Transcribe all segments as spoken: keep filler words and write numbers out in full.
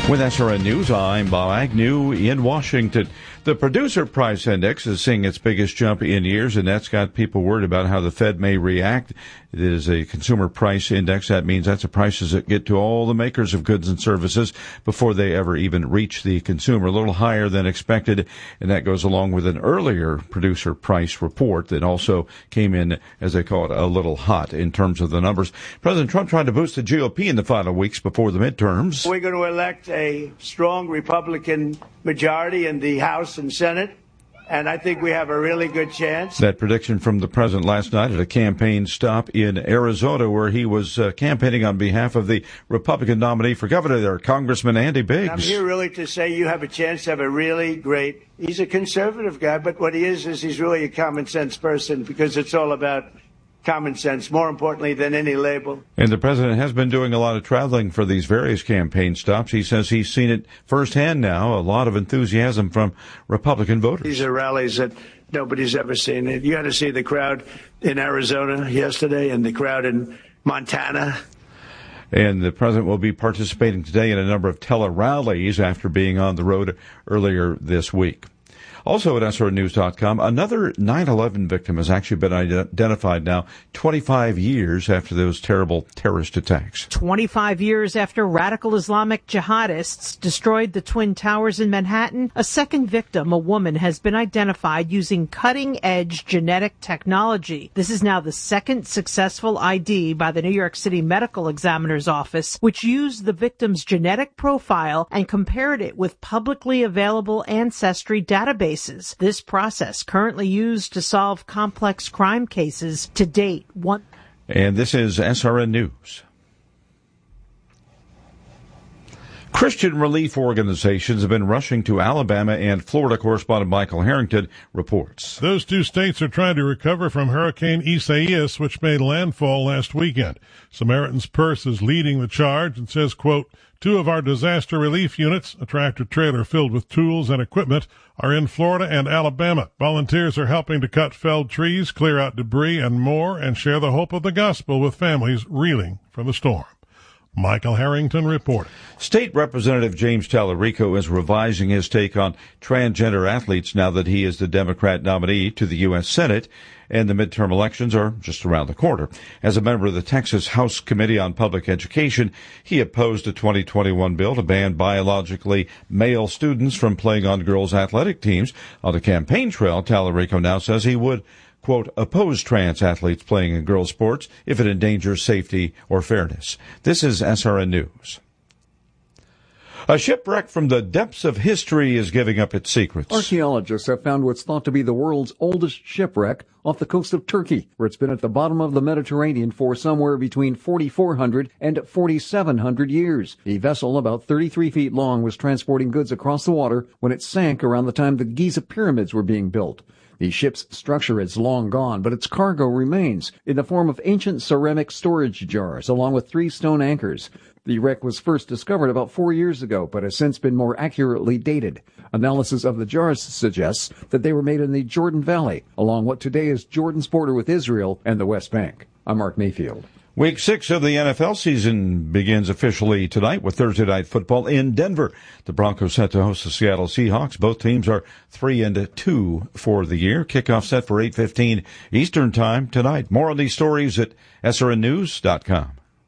With S R N News, I'm Bob Agnew in Washington. The Producer Price Index is seeing its biggest jump in years, and that's got people worried about how the Fed may react. It is a consumer price index. That means that's the prices that get to all the makers of goods and services before they ever even reach the consumer. A little higher than expected, and that goes along with an earlier producer price report that also came in, as they call it, a little hot in terms of the numbers. President Trump tried to boost the G O P in the final weeks before the midterms. We're going to elect a strong Republican majority in the House and Senate, and I think we have a really good chance. That prediction from the president last night at a campaign stop in Arizona, where he was uh, campaigning on behalf of the Republican nominee for governor there, Congressman Andy Biggs. I'm here really to say you have a chance to have a really great, he's a conservative guy, but what he is is he's really a common sense person, because it's all about common sense, more importantly than any label. And the president has been doing a lot of traveling for these various campaign stops. He says he's seen it firsthand now, a lot of enthusiasm from Republican voters. These are rallies that nobody's ever seen. You got to see the crowd in Arizona yesterday and the crowd in Montana. And the president will be participating today in a number of tele-rallies after being on the road earlier this week. Also at S R N news dot com, another nine eleven victim has actually been identified now, twenty-five years after those terrible terrorist attacks. twenty-five years after radical Islamic jihadists destroyed the Twin Towers in Manhattan, a second victim, a woman, has been identified using cutting-edge genetic technology. This is now the second successful I D by the New York City Medical Examiner's Office, which used the victim's genetic profile and compared it with publicly available ancestry databases. This process, currently used to solve complex crime cases, to date. One. And this is S R N News. Christian relief organizations have been rushing to Alabama, and Florida correspondent Michael Harrington reports. Those two states are trying to recover from Hurricane Isaias, which made landfall last weekend. Samaritan's Purse is leading the charge and says, quote, two of our disaster relief units, a tractor-trailer filled with tools and equipment, are in Florida and Alabama. Volunteers are helping to cut felled trees, clear out debris, and more, and share the hope of the gospel with families reeling from the storm. Michael Harrington reporting. State Representative James Tallarico is revising his take on transgender athletes now that he is the Democrat nominee to the U S Senate, and the midterm elections are just around the corner. As a member of the Texas House Committee on Public Education, he opposed a twenty twenty-one bill to ban biologically male students from playing on girls' athletic teams. On the campaign trail, Tallarico now says he would, quote, oppose trans athletes playing in girls' sports if it endangers safety or fairness. This is S R N News. A shipwreck from the depths of history is giving up its secrets. Archaeologists have found what's thought to be the world's oldest shipwreck off the coast of Turkey, where it's been at the bottom of the Mediterranean for somewhere between forty-four hundred and forty-seven hundred years. A vessel about thirty-three feet long was transporting goods across the water when it sank around the time the Giza pyramids were being built. The ship's structure is long gone, but its cargo remains in the form of ancient ceramic storage jars, along with three stone anchors. The wreck was first discovered about four years ago, but has since been more accurately dated. Analysis of the jars suggests that they were made in the Jordan Valley, along what today is Jordan's border with Israel and the West Bank. I'm Mark Mayfield. Week six of the N F L season begins officially tonight with Thursday Night Football in Denver. The Broncos set to host the Seattle Seahawks. Both teams are three and two for the year. Kickoff set for eight fifteen Eastern Time tonight. More on these stories at S R N news dot com.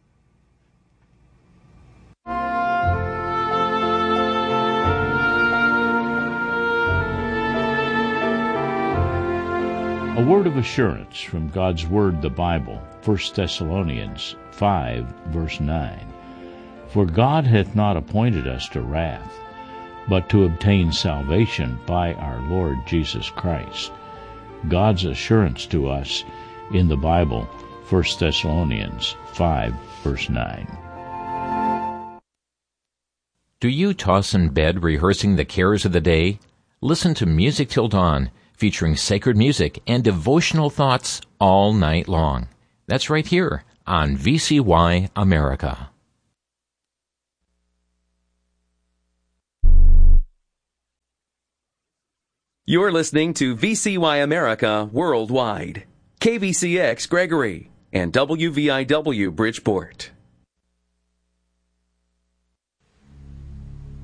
A word of assurance from God's Word, the Bible, First Thessalonians five, verse nine. For God hath not appointed us to wrath, but to obtain salvation by our Lord Jesus Christ. God's assurance to us in the Bible, First Thessalonians five, verse nine. Do you toss in bed rehearsing the cares of the day? Listen to Music Till Dawn, featuring sacred music and devotional thoughts all night long. That's right here on V C Y America. You're listening to V C Y America Worldwide, K V C X Gregory, and W V I W Bridgeport.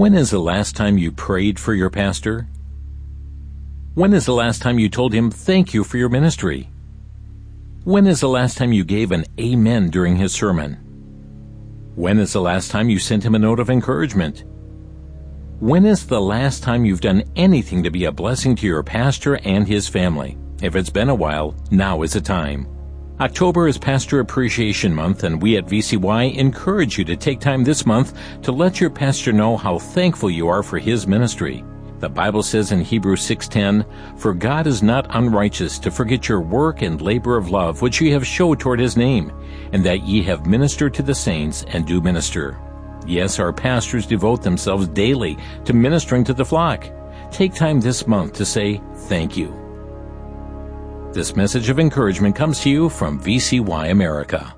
When is the last time you prayed for your pastor? When is the last time you told him thank you for your ministry? When is the last time you gave an amen during his sermon? When is the last time you sent him a note of encouragement? When is the last time you've done anything to be a blessing to your pastor and his family? If it's been a while, now is the time. October is Pastor Appreciation Month, and we at V C Y encourage you to take time this month to let your pastor know how thankful you are for his ministry. The Bible says in Hebrews six ten, "For God is not unrighteous to forget your work and labor of love which ye have showed toward his name, and that ye have ministered to the saints and do minister." Yes, our pastors devote themselves daily to ministering to the flock. Take time this month to say thank you. This message of encouragement comes to you from V C Y America.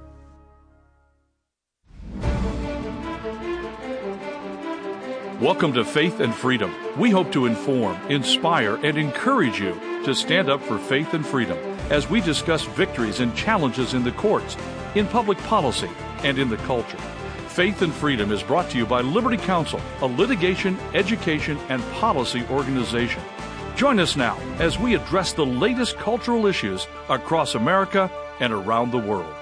Welcome to Faith and Freedom. We hope to inform, inspire, and encourage you to stand up for faith and freedom as we discuss victories and challenges in the courts, in public policy, and in the culture. Faith and Freedom is brought to you by Liberty Counsel, a litigation, education, and policy organization. Join us now as we address the latest cultural issues across America and around the world.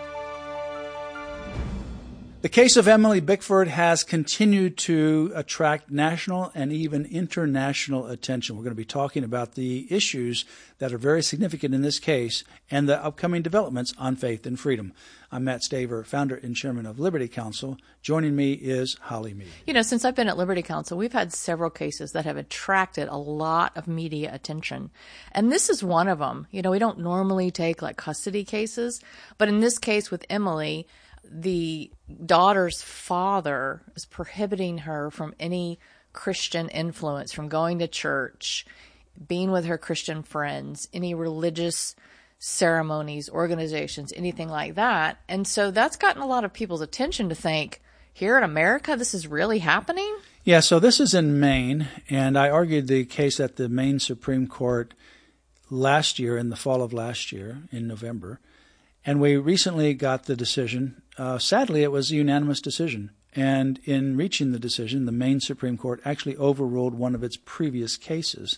The case of Emily Bickford has continued to attract national and even international attention. We're going to be talking about the issues that are very significant in this case and the upcoming developments on faith and freedom. I'm Matt Staver, founder and chairman of Liberty Counsel. Joining me is Holly Mead. You know, since I've been at Liberty Counsel, we've had several cases that have attracted a lot of media attention. And this is one of them. You know, we don't normally take like custody cases, but in this case with Emily, the daughter's father is prohibiting her from any Christian influence, from going to church, being with her Christian friends, any religious ceremonies, organizations, anything like that. And so that's gotten a lot of people's attention to think, here in America, this is really happening? Yeah, so this is in Maine, and I argued the case at the Maine Supreme Court last year, in the fall of last year, in November. And we recently got the decision. Uh, sadly, it was a unanimous decision. And in reaching the decision, the Maine Supreme Court actually overruled one of its previous cases.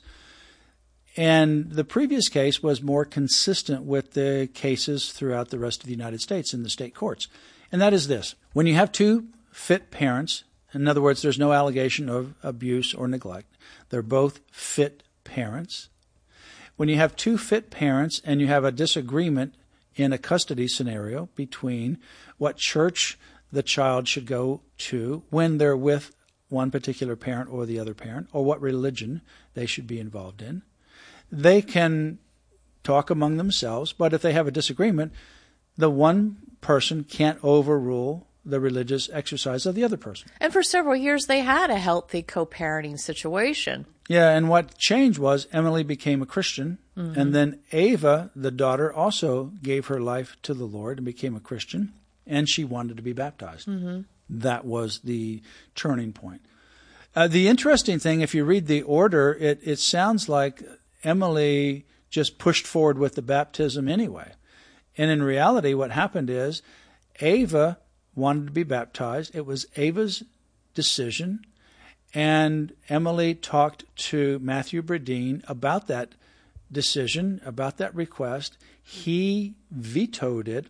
And the previous case was more consistent with the cases throughout the rest of the United States in the state courts. And that is this. When you have two fit parents, in other words, there's no allegation of abuse or neglect, they're both fit parents. When you have two fit parents and you have a disagreement in a custody scenario between what church the child should go to when they're with one particular parent or the other parent, or what religion they should be involved in, they can talk among themselves, but if they have a disagreement, the one person can't overrule the religious exercise of the other person. And for several years, they had a healthy co-parenting situation. Yeah, and what changed was Emily became a Christian, mm-hmm. and then Ava, the daughter, also gave her life to the Lord and became a Christian, and she wanted to be baptized. Mm-hmm. That was the turning point. Uh, the interesting thing, if you read the order, it, it sounds like Emily just pushed forward with the baptism anyway. And in reality, what happened is Ava wanted to be baptized. It was Ava's decision. And Emily talked to Matthew Bradeen about that decision, about that request. He vetoed it.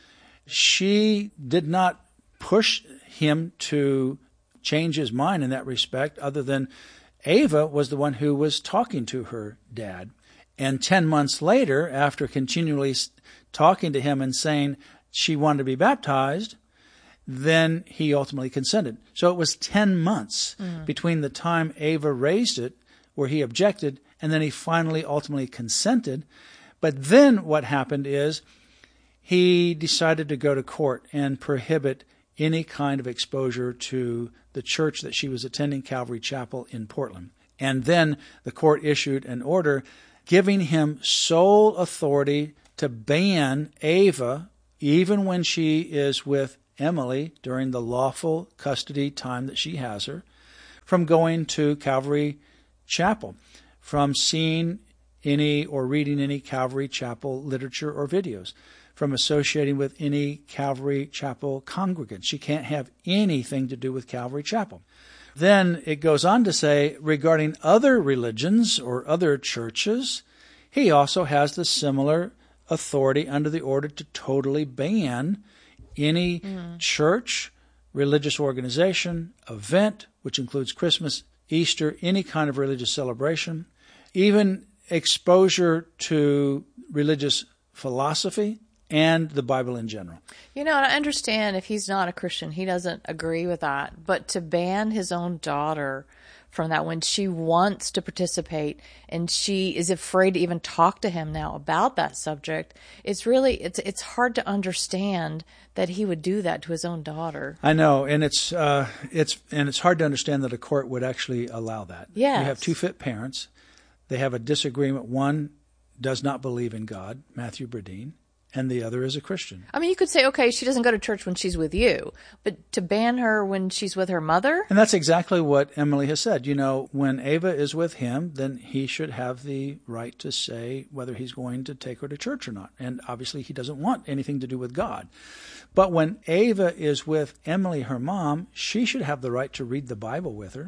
She did not push him to change his mind in that respect, other than Ava was the one who was talking to her dad. And ten months later, after continually talking to him and saying she wanted to be baptized, then he ultimately consented. So it was ten months mm. between the time Ava raised it, where he objected, and then he finally ultimately consented. But then what happened is he decided to go to court and prohibit any kind of exposure to the church that she was attending, Calvary Chapel in Portland. And then the court issued an order giving him sole authority to ban Ava, even when she is with Emily during the lawful custody time that she has her, from going to Calvary Chapel, from seeing any or reading any Calvary Chapel literature or videos, from associating with any Calvary Chapel congregant. She can't have anything to do with Calvary Chapel. Then it goes on to say, regarding other religions or other churches, he also has the similar authority under the order to totally ban any mm. church, religious organization, event, which includes Christmas, Easter, any kind of religious celebration, even exposure to religious philosophy and the Bible in general. You know, I understand if he's not a Christian, he doesn't agree with that. But to ban his own daughter from that when she wants to participate and she is afraid to even talk to him now about that subject, it's really, it's it's hard to understand that he would do that to his own daughter. I know, and it's uh, it's and it's hard to understand that a court would actually allow that. Yes. You have two fit parents. They have a disagreement. One does not believe in God, Matthew Bradeen, and the other is a Christian. I mean, you could say, okay, she doesn't go to church when she's with you, but to ban her when she's with her mother? And that's exactly what Emily has said. You know, when Ava is with him, then he should have the right to say whether he's going to take her to church or not. And obviously he doesn't want anything to do with God. But when Ava is with Emily, her mom, she should have the right to read the Bible with her,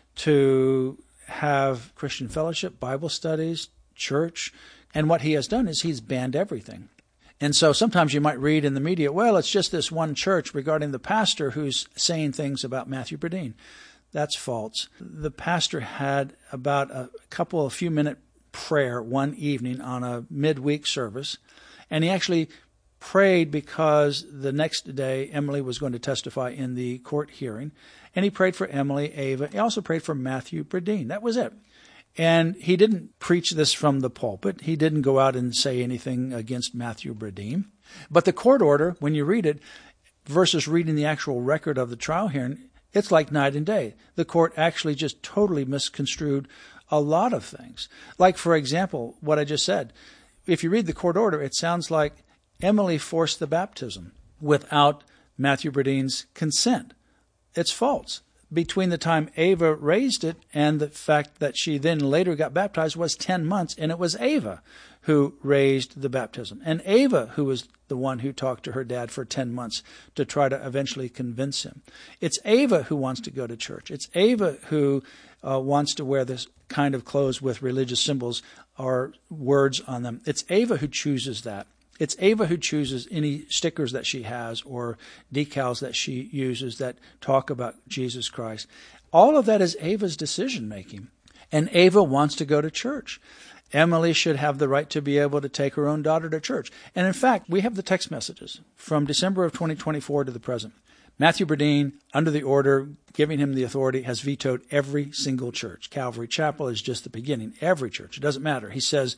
to have Christian fellowship, Bible studies, church. And what he has done is he's banned everything. And so sometimes you might read in the media, well, it's just this one church regarding the pastor who's saying things about Matthew Bradeen. That's false. The pastor had about a couple of few minute prayer one evening on a midweek service, and he actually prayed because the next day Emily was going to testify in the court hearing, and he prayed for Emily, Ava. He also prayed for Matthew Bradeen. That was it. And he didn't preach this from the pulpit. He didn't go out and say anything against Matthew Bradeen. But the court order, when you read it, versus reading the actual record of the trial hearing, it's like night and day. The court actually just totally misconstrued a lot of things. Like, for example, what I just said. If you read the court order, it sounds like Emily forced the baptism without Matthew Bradeen's consent. It's false. Between the time Ava raised it and the fact that she then later got baptized was ten months, and it was Ava who raised the baptism. And Ava who was the one who talked to her dad for ten months to try to eventually convince him. It's Ava who wants to go to church. It's Ava who uh, wants to wear this kind of clothes with religious symbols or words on them. It's Ava who chooses that. It's Ava who chooses any stickers that she has or decals that she uses that talk about Jesus Christ. All of that is Ava's decision-making. And Ava wants to go to church. Emily should have the right to be able to take her own daughter to church. And in fact, we have the text messages from December of twenty twenty-four to the present. Matthew Bradeen, under the order giving him the authority, has vetoed every single church. Calvary Chapel is just the beginning. Every church. It doesn't matter. He says,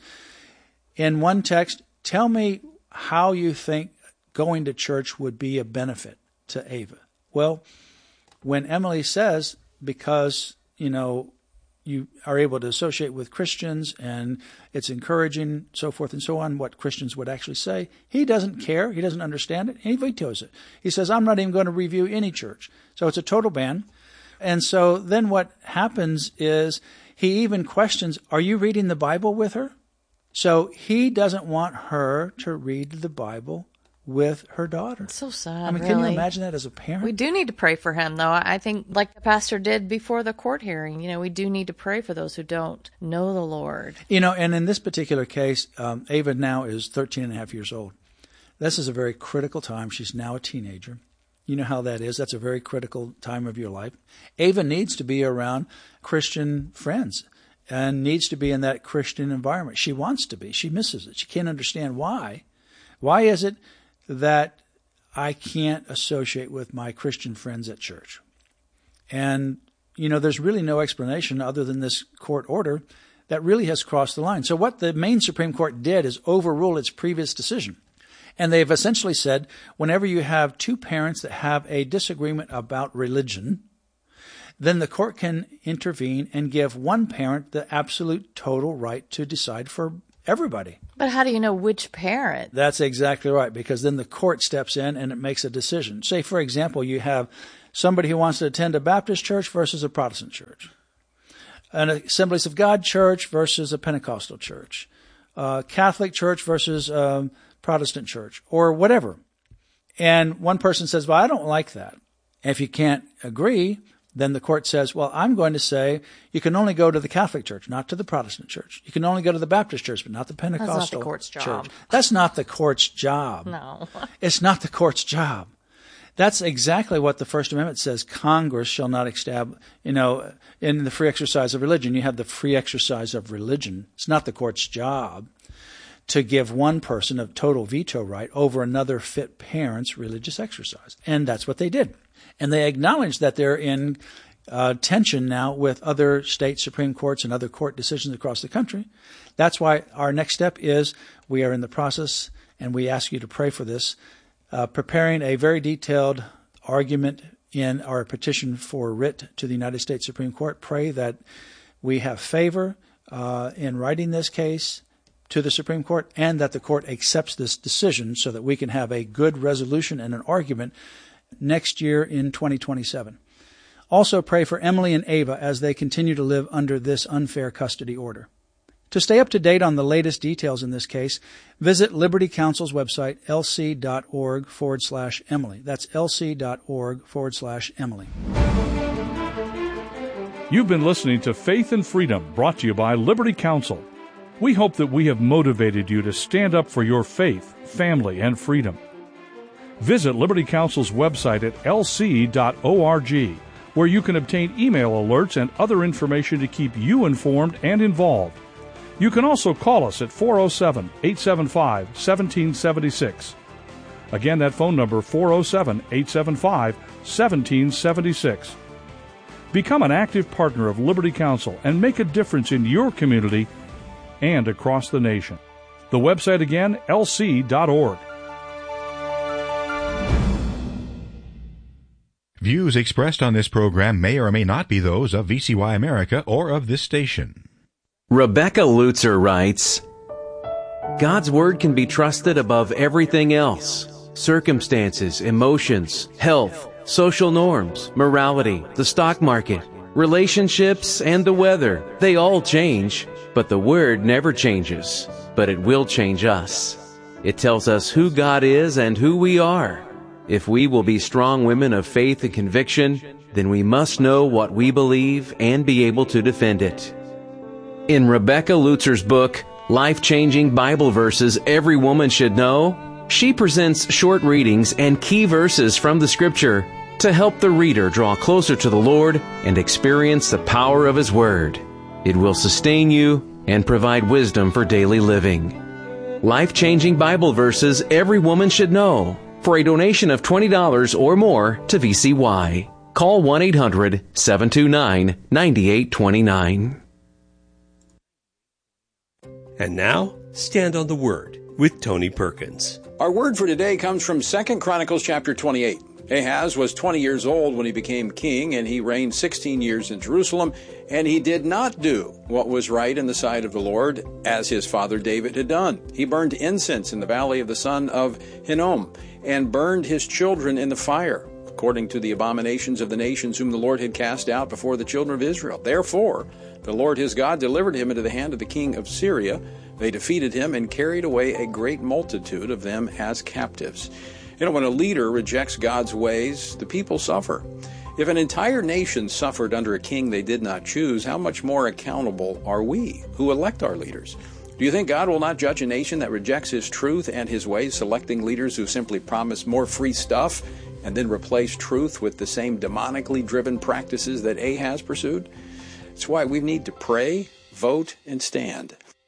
in one text, tell me how you think going to church would be a benefit to Ava. Well, when Emily says, because, you know, you are able to associate with Christians and it's encouraging, so forth and so on, what Christians would actually say, he doesn't care. He doesn't understand it. And he vetoes it. He says, I'm not even going to review any church. So it's a total ban. And so then what happens is he even questions, are you reading the Bible with her? So he doesn't want her to read the Bible with her daughter. It's so sad. I mean, really. Can you imagine that as a parent? We do need to pray for him, though. I think, like the pastor did before the court hearing, you know, we do need to pray for those who don't know the Lord. You know, and in this particular case, um, Ava now is thirteen and a half years old. This is a very critical time. She's now a teenager. You know how that is. That's a very critical time of your life. Ava needs to be around Christian friends and needs to be in that Christian environment. She wants to be. She misses it. She can't understand why. Why is it that I can't associate with my Christian friends at church? And, you know, there's really no explanation other than this court order that really has crossed the line. So what the Maine Supreme Court did is overrule its previous decision. And they've essentially said, whenever you have two parents that have a disagreement about religion, then the court can intervene and give one parent the absolute total right to decide for everybody. But how do you know which parent? That's exactly right, because then the court steps in and it makes a decision. Say, for example, you have somebody who wants to attend a Baptist church versus a Protestant church, an Assemblies of God church versus a Pentecostal church, a Catholic church versus um, Protestant church or whatever. And one person says, well, I don't like that. And if you can't agree, then the court says, well, I'm going to say you can only go to the Catholic Church, not to the Protestant Church. You can only go to the Baptist Church, but not the Pentecostal Church. That's not the court's job. That's not the court's job. No. It's not the court's job. That's exactly what the First Amendment says. Congress shall not establish, you know, in the free exercise of religion, you have the free exercise of religion. It's not the court's job to give one person a total veto right over another fit parent's religious exercise. And that's what they did. And they acknowledge that they're in uh, tension now with other state Supreme Courts and other court decisions across the country. That's why our next step is we are in the process, and we ask you to pray for this, uh, preparing a very detailed argument in our petition for writ to the United States Supreme Court. Pray that we have favor uh, in writing this case to the Supreme Court and that the court accepts this decision so that we can have a good resolution and an argument next year in twenty twenty-seven. Also pray for Emily and Ava as they continue to live under this unfair custody order. To stay up to date on the latest details in this case, visit Liberty Counsel's website, lc.org forward slash Emily. That's lc.org forward slash Emily. You've been listening to Faith and Freedom, brought to you by Liberty Counsel. We hope that we have motivated you to stand up for your faith, family, and freedom. Visit Liberty Counsel's website at l c dot org, where you can obtain email alerts and other information to keep you informed and involved. You can also call us at four oh seven, eight seven five, one seven seven six. Again, that phone number, four oh seven, eight seven five, one seven seven six. Become an active partner of Liberty Counsel and make a difference in your community and across the nation. The website again, l c dot org. Views expressed on this program may or may not be those of V C Y America or of this station. Rebecca Lutzer writes, God's Word can be trusted above everything else. Circumstances, emotions, health, social norms, morality, the stock market, relationships, and the weather. They all change, but the Word never changes. But it will change us. It tells us who God is and who we are. If we will be strong women of faith and conviction, then we must know what we believe and be able to defend it. In Rebecca Lutzer's book, Life-Changing Bible Verses Every Woman Should Know, she presents short readings and key verses from the Scripture to help the reader draw closer to the Lord and experience the power of His Word. It will sustain you and provide wisdom for daily living. Life-Changing Bible Verses Every Woman Should Know, for a donation of twenty dollars or more to V C Y. Call one eight hundred, seven two nine, nine eight two nine. And now, Stand on the Word with Tony Perkins. Our word for today comes from Second Chronicles chapter twenty-eight. Ahaz was twenty years old when he became king, and he reigned sixteen years in Jerusalem, and he did not do what was right in the sight of the Lord, as his father David had done. He burned incense in the valley of the son of Hinnom, and burned his children in the fire, according to the abominations of the nations whom the Lord had cast out before the children of Israel. Therefore, the Lord his God delivered him into the hand of the king of Syria. They defeated him and carried away a great multitude of them as captives. You know, when a leader rejects God's ways, the people suffer. If an entire nation suffered under a king they did not choose, how much more accountable are we who elect our leaders? Do you think God will not judge a nation that rejects His truth and His ways, selecting leaders who simply promise more free stuff and then replace truth with the same demonically driven practices that Ahaz pursued? That's why we need to pray, vote, and stand.